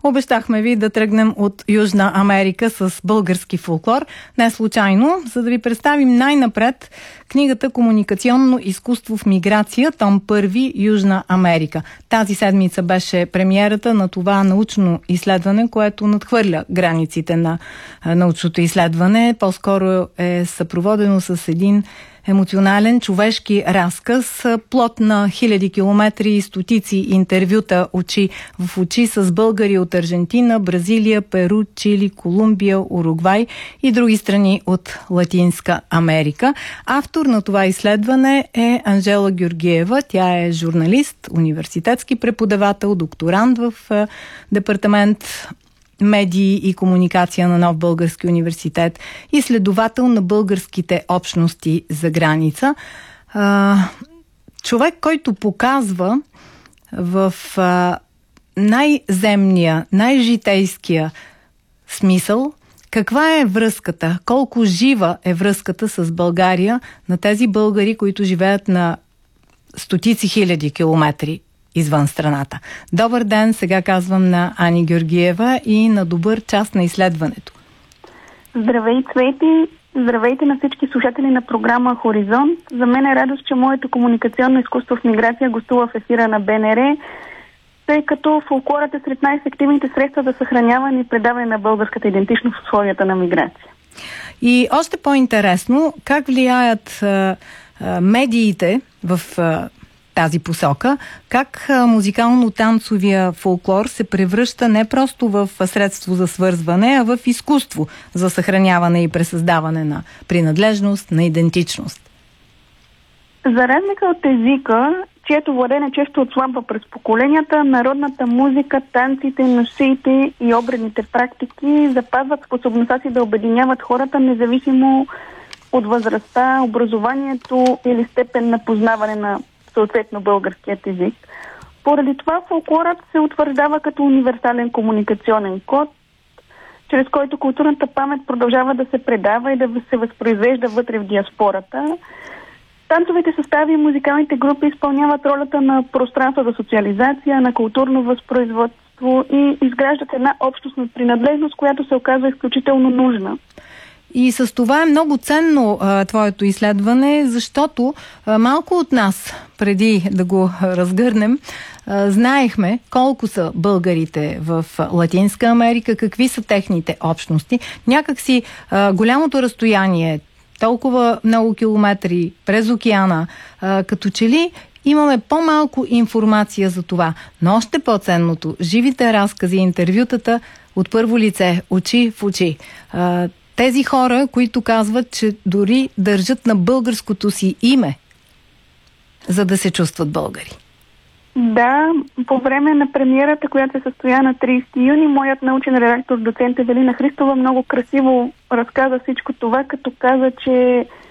Обещахме ви да тръгнем от Южна Америка с български фолклор. Не случайно, за да ви представим най-напред книгата «Комуникационно изкуство в миграция», том 1, Южна Америка. Тази седмица беше премиерата на това научно изследване, което надхвърля границите на научното изследване. По-скоро е съпроводено с един емоционален човешки разказ, плод на хиляди километри и стотици интервюта очи в очи с българи от Аржентина, Бразилия, Перу, Чили, Колумбия, Уругвай и други страни от Латинска Америка. Автор на това изследване е Анжела Георгиева. Тя е журналист, университетски преподавател, докторант в департамент медии и комуникация на Нов български университет, изследовател на българските общности за граница. Човек, който показва в най-земния, най-житейския смисъл каква е връзката, колко жива е връзката с България на тези българи, които живеят на стотици хиляди километри извън страната. Добър ден, сега казвам на Ани Георгиева и на добър част на изследването. Здравей, Цвети! Здравейте на всички слушатели на програма Хоризонт. За мен е радост, че моето комуникационно изкуство в миграция гостува в ефира на БНР, тъй като фолклорът е сред най-ефективните средства за съхраняване и предаване на българската идентичност в условията на миграция. И още по-интересно, как влияят медиите в тази посока, как музикално-танцовия фолклор се превръща не просто в средство за свързване, а в изкуство за съхраняване и пресъздаване на принадлежност, на идентичност. За разлика от езика, чието владене често отслабва през поколенията, народната музика, танците, носиите и обредните практики запазват способността си да обединяват хората, независимо от възрастта, образованието или степен на познаване на съответно българският език. Поради това фолклорът се утвърждава като универсален комуникационен код, чрез който културната памет продължава да се предава и да се възпроизвежда вътре в диаспората. Танцовите състави и музикалните групи изпълняват ролята на пространство за социализация, на културно възпроизводство и изграждат една общностна принадлежност, която се оказва изключително нужна. И с това е много ценно твоето изследване, защото малко от нас, преди да го разгърнем, знаехме колко са българите в Латинска Америка, какви са техните общности. Някакси голямото разстояние, толкова много километри през океана, като че ли имаме по-малко информация за това. Но още по-ценното, живите разкази, интервютата от първо лице, очи в очи. Тези хора, които казват, че дори държат на българското си име, за да се чувстват българи. Да, по време на премиерата, която се състоя на 30 юни, моят научен редактор, доцент Евелина Христова, много красиво разказа всичко това, като каза, че